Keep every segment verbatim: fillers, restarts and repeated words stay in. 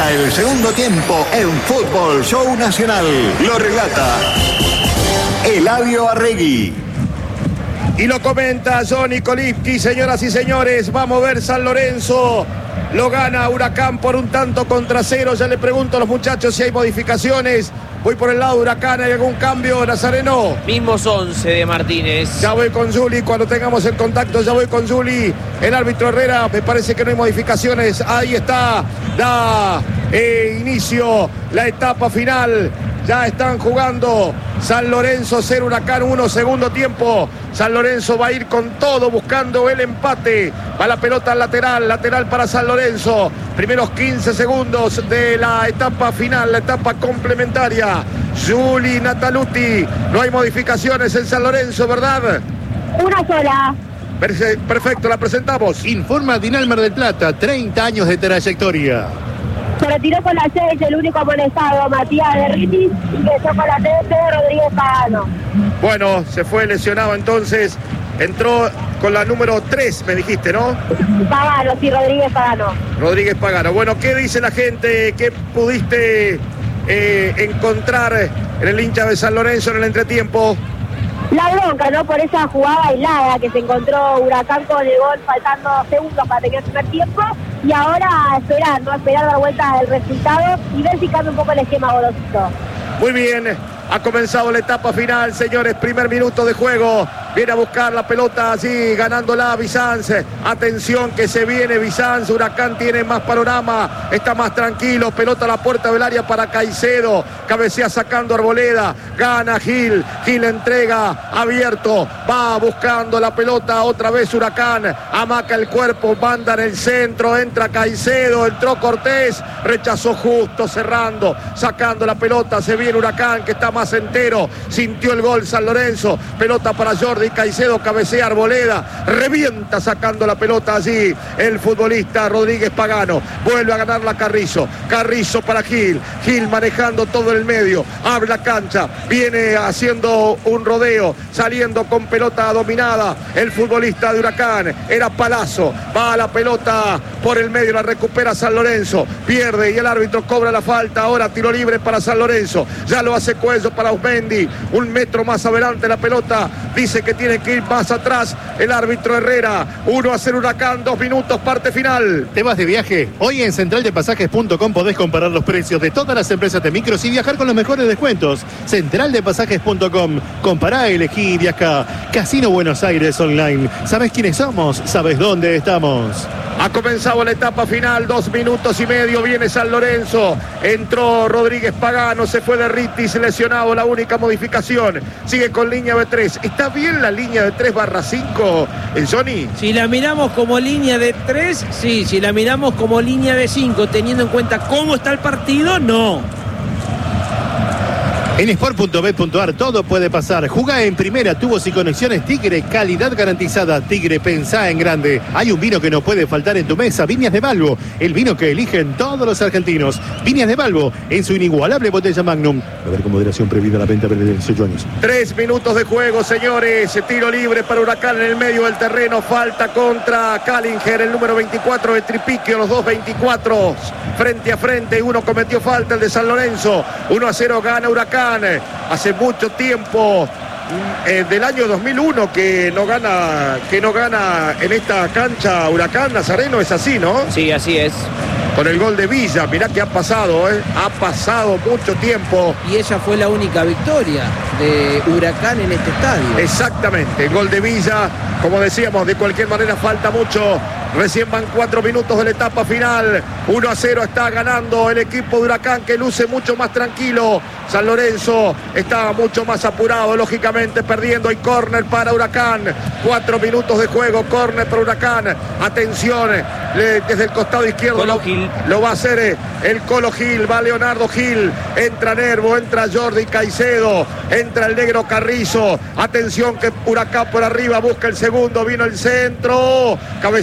Arranca el segundo tiempo en Fútbol Show Nacional. Lo relata Eladio Arregui. Y lo comenta Johnny Kolipski. Señoras y señores, va a mover San Lorenzo. Lo gana Huracán por un tanto contra cero. Ya le pregunto a los muchachos si hay modificaciones. Voy por el lado de Huracán. ¿Hay algún cambio, Nazareno? Mismos once de Martínez. Ya voy con Juli. Cuando tengamos el contacto, ya voy con Juli. El árbitro Herrera, me parece que no hay modificaciones. Ahí está. Da eh, inicio la etapa final. Ya están jugando San Lorenzo cero, Huracán uno, segundo tiempo. San Lorenzo va a ir con todo buscando el empate. Va la pelota al lateral, lateral para San Lorenzo. Primeros quince segundos de la etapa final, la etapa complementaria. Juli Nataluti, no hay modificaciones en San Lorenzo, ¿verdad? Una sola. Perfecto, la presentamos. Informa Dinalmar del Plata, treinta años de trayectoria. Se retiró con la seis, el único amonestado, Matías de Ritis, y empezó con la trece, Rodríguez Pagano. Bueno, se fue lesionado entonces, entró con la número tres, me dijiste, ¿no? Pagano, sí, Rodríguez Pagano. Rodríguez Pagano. Bueno, ¿qué dice la gente? ¿Qué pudiste eh, encontrar en el hincha de San Lorenzo en el entretiempo? La bronca, ¿no? Por esa jugada aislada que se encontró Huracán con el gol faltando segundos para terminar el primer tiempo. Y ahora a esperar, ¿no? A esperar dar vuelta del resultado y ver si cambia un poco el esquema Gorosito. Muy bien, ha comenzado la etapa final, señores. Primer minuto de juego. Viene a buscar la pelota así, ganándola Bizanz. Atención que se viene Bizanz. Huracán tiene más panorama, está más tranquilo. Pelota a la puerta del área para Caicedo. Cabecea sacando Arboleda. Gana Gil. Gil entrega abierto. Va buscando la pelota otra vez Huracán. Amaca el cuerpo, manda en el centro. Entra Caicedo, entró Cortés. Rechazó justo, cerrando, sacando la pelota. Se viene Huracán que está más entero. Sintió el gol San Lorenzo. Pelota para Jordi Caicedo, cabecea Arboleda, revienta sacando la pelota allí el futbolista Rodríguez Pagano. Vuelve a ganar la Carrizo. Carrizo para Gil. Gil manejando todo el medio. Abre la cancha. Viene haciendo un rodeo. Saliendo con pelota dominada. El futbolista de Huracán. Era Palazzo. Va a la pelota por el medio. La recupera San Lorenzo. Pierde y el árbitro cobra la falta. Ahora tiro libre para San Lorenzo. Ya lo hace Cuello para Osmendi. Un metro más adelante la pelota. Dice que tiene que ir más atrás el árbitro Herrera. uno a cero Huracán, dos minutos, parte final. ¿Te vas de viaje? Hoy en central de pasajes punto com podés comparar los precios de todas las empresas de micros y viajar con los mejores descuentos. central de pasajes punto com. Compará, elegí y viaja. Casino Buenos Aires Online. ¿Sabés quiénes somos? ¿Sabés dónde estamos? Ha comenzado la etapa final, dos minutos y medio, viene San Lorenzo, entró Rodríguez Pagano, se fue de Ritis, lesionado, la única modificación, sigue con línea de tres. ¿Está bien la línea de tres barra cinco, el Johnny? Si la miramos como línea de tres, sí, si la miramos como línea de cinco, teniendo en cuenta cómo está el partido, no. En sport punto bet punto ar todo puede pasar. Jugá en primera, tubos y conexiones Tigre, calidad garantizada. Tigre, pensá en grande. Hay un vino que no puede faltar en tu mesa, Viñas de Balbo, el vino que eligen todos los argentinos. Viñas de Balbo, en su inigualable botella Magnum. A ver con moderación prohibida la venta de dieciocho años. Tres minutos de juego, señores. Tiro libre para Huracán en el medio del terreno. Falta contra Callinger, el número veinticuatro de Tripiquio. Los dos veinticuatro frente a frente. Uno cometió falta, el de San Lorenzo. uno a cero gana Huracán. Hace mucho tiempo, eh, del año dos mil uno que no gana, que no gana en esta cancha Huracán. Nazareno, es así, ¿no? Sí, así es. Con el gol de Villa, mirá que ha pasado, ¿eh? Ha pasado mucho tiempo. Y ella fue la única victoria de Huracán en este estadio. Exactamente, el gol de Villa, como decíamos, de cualquier manera falta mucho. Recién van cuatro minutos de la etapa final. uno a cero está ganando el equipo de Huracán, que luce mucho más tranquilo. San Lorenzo está mucho más apurado, lógicamente perdiendo. Y córner para Huracán. Cuatro minutos de juego, córner para Huracán. Atención, le, desde el costado izquierdo lo, lo va a hacer eh, el Colo Gil. Va Leonardo Gil. Entra Nervo, entra Jordi Caicedo. Entra el negro Carrizo. Atención que Huracán por arriba busca el segundo. Vino el centro. Cabezazo.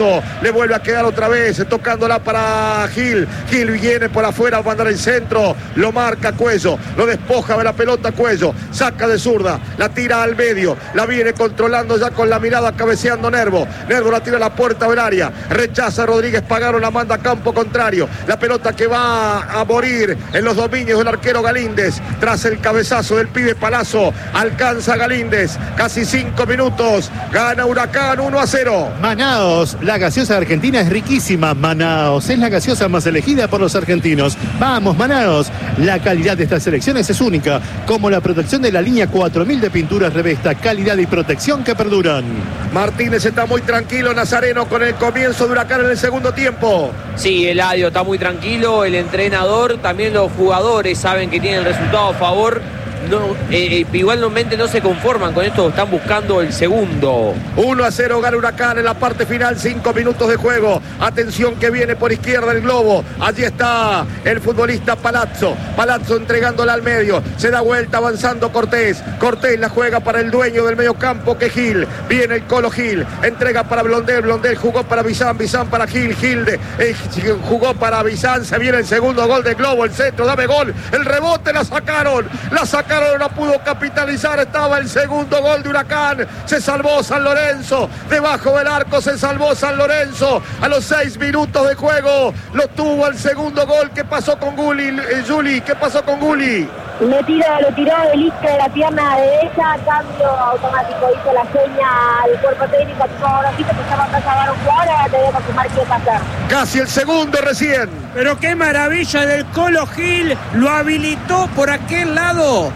Palazzo, le vuelve a quedar otra vez, tocándola para Gil. Gil viene por afuera a mandar el centro, lo marca Cuello, lo despoja de la pelota Cuello, saca de zurda, la tira al medio, la viene controlando ya con la mirada, cabeceando Nervo. Nervo la tira a la puerta del área, rechaza Rodríguez Pagano, la manda a campo contrario. La pelota que va a morir en los dominios del arquero Galíndez, tras el cabezazo del pibe Palazzo, alcanza Galíndez, casi cinco minutos, gana Huracán uno a cero. Manaos, la gaseosa argentina es riquísima. Manaos es la gaseosa más elegida por los argentinos. Vamos, Manaos. La calidad de estas selecciones es única, como la protección de la línea cuatro mil de pinturas Revesta, calidad y protección que perduran. Martínez está muy tranquilo, Nazareno, con el comienzo de Huracán en el segundo tiempo. Sí, Eladio está muy tranquilo, el entrenador, también los jugadores saben que tienen el resultado a favor. No, eh, igualmente no se conforman con esto, están buscando el segundo. uno a cero gana Huracán en la parte final, cinco minutos de juego. Atención que viene por izquierda el globo. Allí está el futbolista Palazzo. Palazzo entregándola al medio. Se da vuelta avanzando Cortés. Cortés la juega para el dueño del medio campo, que Gil. Viene el Colo Gil. Entrega para Blondel. Blondel jugó para Bizán. Bizán para Gil. Gil de, eh, jugó para Bizán. Se viene el segundo gol del globo. El centro, dame gol. El rebote, la sacaron. La sacaron. No pudo capitalizar, estaba el segundo gol de Huracán, se salvó San Lorenzo, debajo del arco se salvó San Lorenzo, a los seis minutos de juego lo tuvo el segundo gol. ¿Qué pasó con Gulli, eh, Juli? ¿Qué pasó con Gulli? Lo tiró, lo tiró del isque de la pierna derecha, cambio automático, hizo la seña del cuerpo técnico, tipo Gorosito, que estaba a salvar un jugador, ahora te voy a confirmar qué pasar. Casi el segundo recién. Pero qué maravilla del Colo Gil, lo habilitó por aquel lado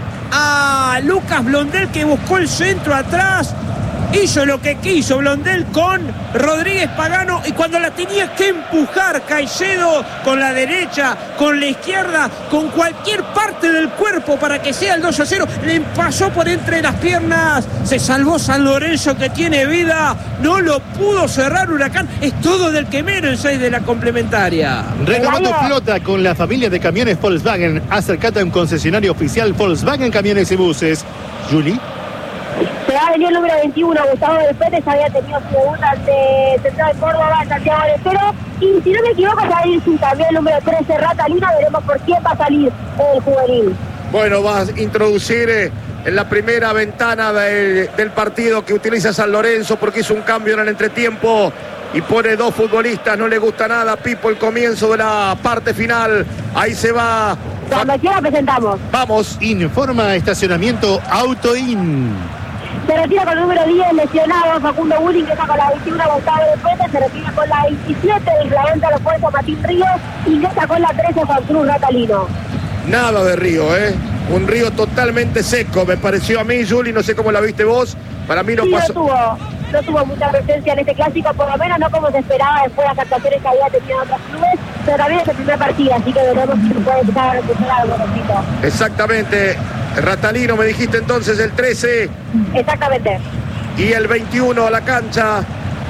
a Lucas Blondel, que buscó el centro atrás, hizo lo que quiso Blondel con Rodríguez Pagano, y cuando la tenía que empujar Caicedo con la derecha, con la izquierda, con cualquier parte del cuerpo para que sea el dos a cero, le pasó por entre las piernas, se salvó San Lorenzo, que tiene vida, no lo pudo cerrar Huracán, es todo del quemero en seis de la complementaria. Renovando flota con la familia de camiones Volkswagen. Acercate a un concesionario oficial Volkswagen Camiones y Buses. Juli. Se va a venir el número veintiuno, Gustavo del Pérez, había tenido su debut ante Central Córdoba, Santiago del Estero, y si no me equivoco va a ir también el número trece, Ratalino, veremos por quién va a salir el juvenil. Bueno, va a introducir eh, en la primera ventana de, del partido que utiliza San Lorenzo, porque hizo un cambio en el entretiempo y pone dos futbolistas, no le gusta nada Pipo el comienzo de la parte final. Ahí se va. Cuando quiera presentamos. Vamos. Informa estacionamiento Autoin. Se retira con el número diez, lesionado Facundo Bulling, que está con la veintiuno, Gustavo del Pérez. Se retira con la veintisiete, el clavante a los puestos Martín Ríos, y que está con la trece, Juan Cruz Ratalino. Nada de Río, ¿eh? Un Río totalmente seco, me pareció a mí, Juli, no sé cómo la viste vos. Para mí no sí, pasó. No tuvo, no tuvo mucha presencia en este clásico, por lo menos no como se esperaba después de las actuaciones que había tenido en otros clubes, pero también es el primer partido, así que veremos si se puede empezar a recuperar algo, Rosito. Exactamente. Ratalino, me dijiste entonces el trece. Exactamente. Y el veintiuno a la cancha.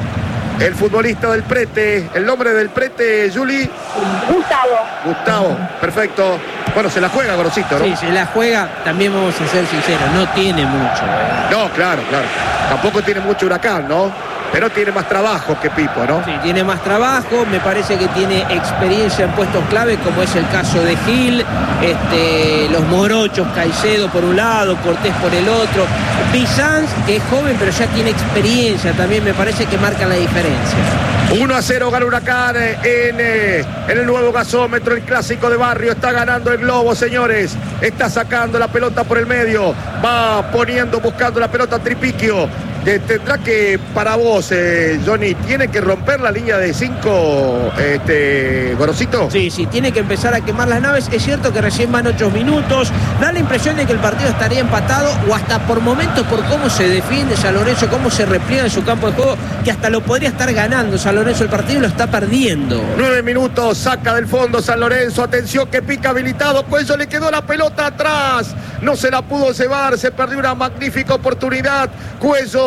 El futbolista del Prete. El nombre del Prete, Juli. Gustavo. Gustavo, perfecto. Bueno, se la juega, Gorosito, ¿no? Sí, se la juega, también vamos a ser sinceros, no tiene mucho. ¿eh? No, claro, claro. Tampoco tiene mucho Huracán, ¿no? Pero tiene más trabajo que Pipo, ¿no? Sí, tiene más trabajo, me parece que tiene experiencia en puestos clave, como es el caso de Gil, este, los morochos, Caicedo por un lado, Cortés por el otro, Bizanz, que es joven pero ya tiene experiencia, también me parece que marcan la diferencia. uno a cero gana Huracán en, eh, en el nuevo gasómetro, el clásico de barrio. Está ganando el globo, señores. Está sacando la pelota por el medio. Va poniendo, buscando la pelota Tripiquio. Tendrá que, para vos, eh, Johnny, ¿tiene que romper la línea de cinco, este, Gorosito? Sí, sí, tiene que empezar a quemar las naves. Es cierto que recién van ocho minutos. Da la impresión de que el partido estaría empatado, o hasta por momentos, por cómo se defiende San Lorenzo, cómo se repliega en su campo de juego, que hasta lo podría estar ganando San Lorenzo el partido y lo está perdiendo. Nueve minutos, saca del fondo San Lorenzo. Atención que pica habilitado. Cuello, le quedó la pelota atrás. No se la pudo llevar, se perdió una magnífica oportunidad. Cuello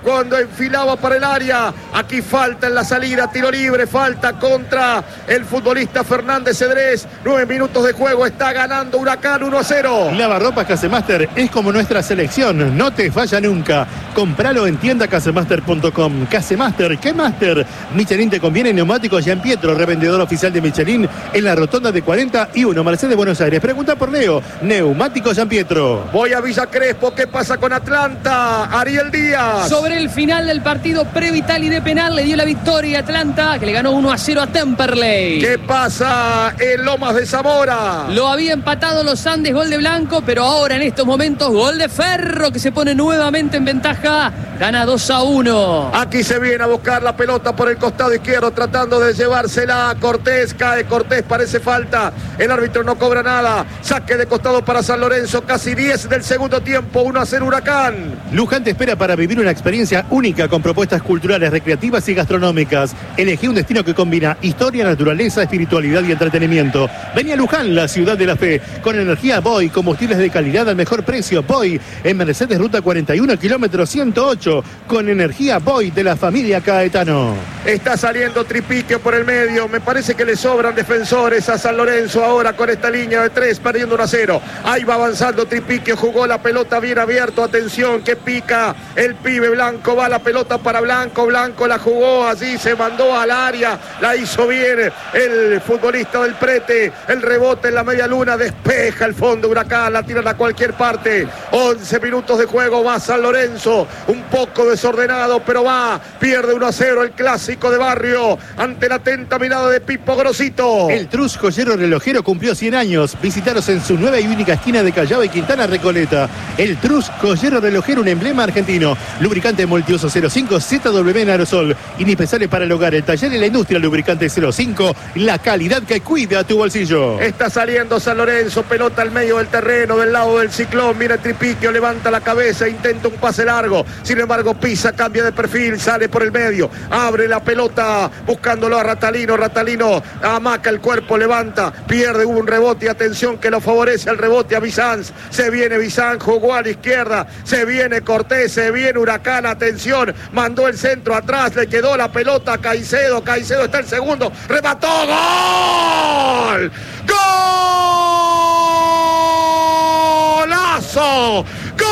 cuando enfilaba para el área. Aquí falta en la salida, tiro libre, falta contra el futbolista Fernández Cedrés. Nueve minutos de juego, está ganando Huracán uno a cero. Lavarropas Casemaster es como nuestra selección, no te falla nunca. Compralo en tienda casemaster punto com. Casemaster, ¿qué Master? Michelin te conviene, neumáticos Gian Pietro, revendedor oficial de Michelin en la rotonda de cuarenta y uno, Mercedes, Buenos Aires. Pregunta por Leo, neumáticos Gian Pietro. Voy a Villa Crespo, ¿qué pasa con Atlanta? Ariel Díaz. Sobre el final del partido pre-vital y de penal le dio la victoria a Atlanta, que le ganó uno a cero a Temperley. ¿Qué pasa en Lomas de Zamora? Lo había empatado los Andes, gol de Blanco, pero ahora en estos momentos gol de Ferro, que se pone nuevamente en ventaja, gana dos a uno. Aquí se viene a buscar la pelota por el costado izquierdo, tratando de llevársela a Cortés. Cae Cortés, parece falta. El árbitro no cobra nada. Saque de costado para San Lorenzo, casi diez del segundo tiempo, uno a cero Huracán. Luján te espera para vivir una experiencia única con propuestas culturales, recreativas y gastronómicas. Elegí un destino que combina historia, naturaleza, espiritualidad y entretenimiento. Vení a Luján, la ciudad de la fe, con energía Boy, combustibles de calidad al mejor precio. Boy, en Mercedes, ruta cuarenta y uno, kilómetro ciento ocho, con energía Boy de la familia Caetano. Está saliendo Tripiquio por el medio, me parece que le sobran defensores a San Lorenzo ahora con esta línea de tres, perdiendo uno a cero. Ahí va avanzando Tripiquio, jugó la pelota bien abierto, atención que pica el pibe Blanco, va la pelota para Blanco, Blanco la jugó así, se mandó al área, la hizo bien el futbolista del Prete, el rebote en la media luna, despeja el fondo Huracán, la tiran a cualquier parte. once minutos de juego, va San Lorenzo, un poco desordenado, pero va, pierde uno a cero el clásico de barrio, ante la atenta mirada de Pipo Grosito. El Trus Joyero Relojero cumplió cien años, visitaros en su nueva y única esquina de Callao y Quintana Recoleta. El Trus Joyero Relojero, un emblema argentino, lubricante multiuso cero cinco, Z W en aerosol, indispensable para el hogar, el taller y la industria, lubricante cero cinco, la calidad que cuida tu bolsillo. Está saliendo San Lorenzo, pelota al medio del terreno, del lado del Ciclón, mira Tripiquio, levanta la cabeza, intenta un pase largo, sin embargo pisa, cambia de perfil, sale por el medio, abre la pelota, buscándolo a Ratalino, Ratalino amaca el cuerpo, levanta, pierde, hubo un rebote, atención que lo favorece al rebote a Bizanz, se viene Bizanz, jugó a la izquierda, se viene Cortés, se viene Huracán, atención, mandó el centro atrás, le quedó la pelota a Caicedo, Caicedo está el segundo, remató, ¡gol! ¡Golazo! ¡Gol!